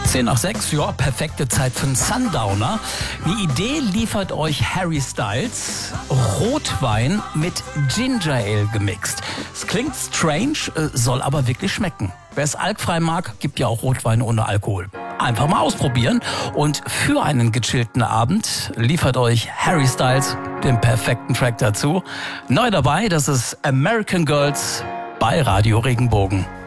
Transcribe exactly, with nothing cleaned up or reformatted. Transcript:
zehn nach sechs, ja, perfekte Zeit für einen Sundowner. Die Idee liefert euch Harry Styles. Rotwein mit Ginger Ale gemixt. Es klingt strange, soll aber wirklich schmecken. Wer es alkfrei mag, gibt ja auch Rotwein ohne Alkohol. Einfach mal ausprobieren. Und für einen gechillten Abend liefert euch Harry Styles den perfekten Track dazu. Neu dabei, das ist American Girls bei Radio Regenbogen.